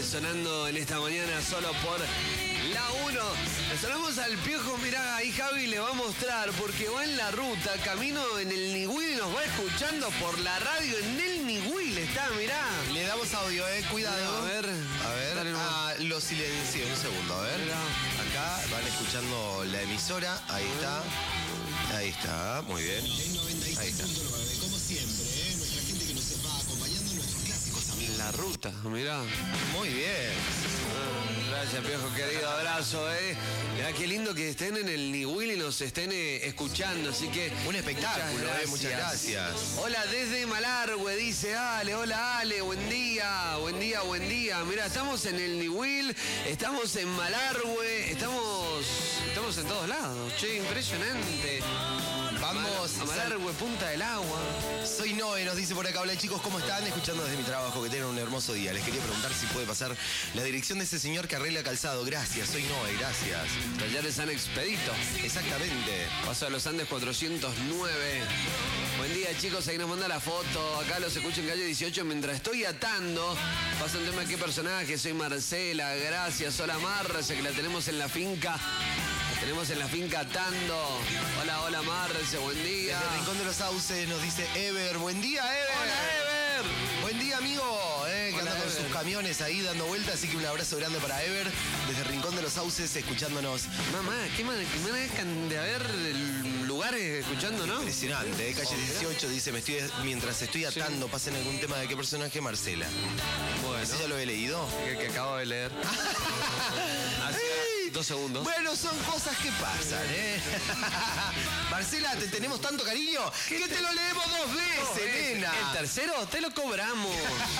sonando en esta mañana solo por la 1. Le sonamos al Piojo, mirá, ahí Javi le va a mostrar, porque va en la ruta, camino en el Niwil y nos va escuchando por la radio en el Niwil, está, mirá. Le damos audio, cuidado. A ver. Lo silencio, un segundo, a ver. Mirá. Acá van escuchando la emisora, ahí está. Ahí está, muy bien. Ahí está. Como siempre, nuestra gente que nos va acompañando en nuestros clásicos amigos. La ruta, mirá. Muy bien. Gracias, Piojo, querido, abrazo, Mirá qué lindo que estén en el Niwil y nos estén escuchando, así que... Un espectáculo, muchas gracias. Hola desde Malargüe, dice Ale, hola Ale, buen día, buen día, buen día. Mirá, estamos en el Niwil, estamos en Malargüe, estamos en todos lados, che, impresionante. Vamos a Malargüe, Punta del Agua. Soy Noé, nos dice por acá, hola chicos, ¿cómo están? Escuchando desde mi trabajo, que tengan un hermoso día. Les quería preguntar si puede pasar la dirección de ese señor que arregla calzado. Gracias, soy Noé, gracias. Talleres San Expedito. Exactamente. Paso de los Andes 409. Buen día, chicos, ahí nos manda la foto. Acá los escucho en calle 18 mientras estoy atando. Pasa un tema, ¿qué personaje? Soy Marcela, gracias. Hola Marce, que la tenemos en la finca. Tenemos en la finca atando. Hola, hola Marce, buen día. Desde el Rincón de los Sauces nos dice Ever. Buen día, Ever. Hola, Ever. Buen día, amigo. Que Hola, anda con Ever. sus camiones ahí dando vueltas. Así que un abrazo grande para Ever. Desde el Rincón de los Sauces, escuchándonos. Mamá, qué manera de haber lugares escuchando, ¿no? Impresionante, Calle 18 dice, mientras estoy atando, pasen algún tema de qué personaje, Marcela. Bueno, ¿Ese ya lo he leído? que acabo de leer. Hace 2 segundos. Bueno, son cosas que pasan, Marcela, te tenemos tanto cariño que te lo leemos 2 veces, nena. El tercero te lo cobramos.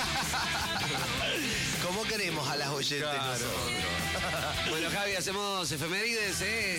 Como queremos a las oyentes nosotros. Bueno, Javi, hacemos efemérides,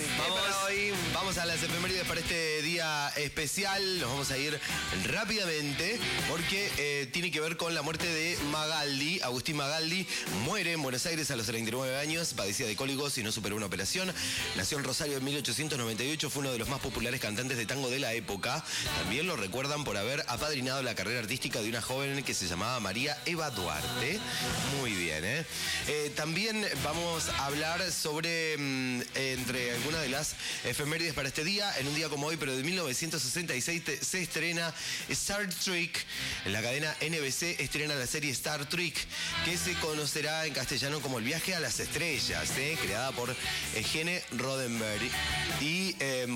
Vamos a las efemérides para este día especial. Nos vamos a ir rápidamente porque tiene que ver con la muerte de Magaldi. Agustín Magaldi muere en Buenos Aires a los 39 años. Padecía de cólicos y no superó una operación. Nació en Rosario en 1898. Fue uno de los más populares cantantes de tango de la época. También lo recuerdan por haber apadrinado la carrera artística de una joven que se llamaba María Eva Duarte. Muy bien, También vamos a hablar sobre, entre algunas de las efemérides para este día, en un día como hoy, pero de 1966, se estrena Star Trek. En la cadena NBC estrena la serie Star Trek, que se conocerá en castellano como El viaje a las estrellas, creada por Gene Roddenberry. Y,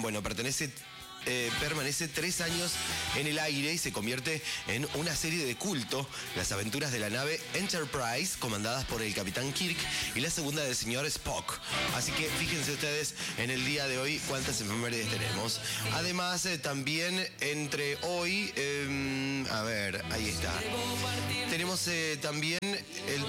permanece 3 años en el aire y se convierte en una serie de culto, las aventuras de la nave Enterprise, comandadas por el capitán Kirk, y la segunda del señor Spock. Así que fíjense ustedes en el día de hoy cuántas efemérides tenemos. Además, también entre hoy, ahí está. Tenemos también el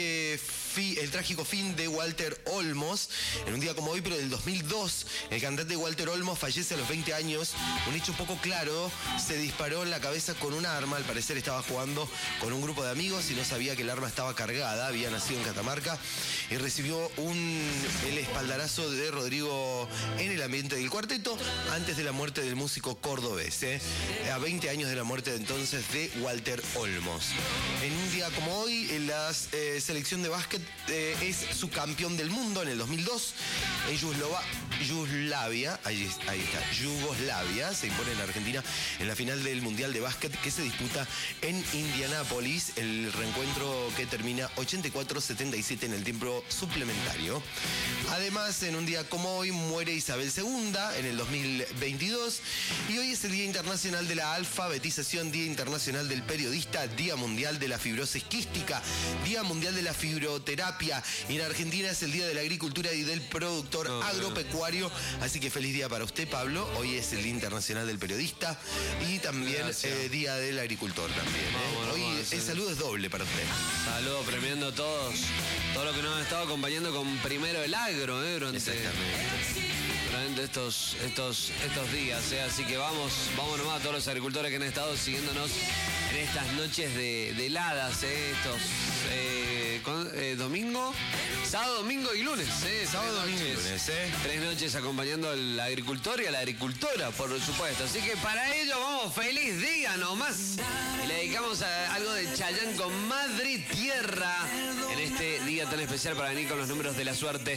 trágico fin de Walter Olmos. En un día como hoy, pero del 2002, el cantante Walter Olmos fallece a los 20 años. Un hecho poco claro, se disparó en la cabeza con un arma. Al parecer estaba jugando con un grupo de amigos y no sabía que el arma estaba cargada. Había nacido en Catamarca y recibió el espaldarazo de Rodrigo en el ambiente del cuarteto antes de la muerte del músico cordobés. A 20 años de la muerte de entonces de Walter Olmos. En un día como hoy, la selección de básquet es subcampeón del mundo en el 2002. En Yugoslavia, ahí está, Yugoslavia se impone en Argentina en la final del Mundial de Básquet que se disputa en Indianápolis. El reencuentro que termina 84-77 en el tiempo suplementario. Además, en un día como hoy muere Isabel II en el 2022. Y hoy es el Día Internacional de la Alfabetización, Día Internacional del Periodista, Día Mundial de la Fibrosis Quística, Día Mundial de la Fibroterapia. Y en Argentina es el Día de la Agricultura y del Productor Agropecuario. Así que feliz día para usted, Pablo. Hoy es el Día Internacional del Periodista y también Día del Agricultor también. Hoy el saludo es doble para usted. Saludo premiando a todos lo que nos han estado acompañando con Primero el Agro, durante estos días, así que vamos nomás a todos los agricultores que han estado siguiéndonos en estas noches de heladas, domingo, sábado, domingo y lunes, Sábado, domingo y lunes, 3 noches acompañando al agricultor y a la agricultora, por supuesto. Así que para ello vamos, feliz día nomás. Y le dedicamos a algo de Chayanne con Madre Tierra en este día día tan especial para venir con los números de la suerte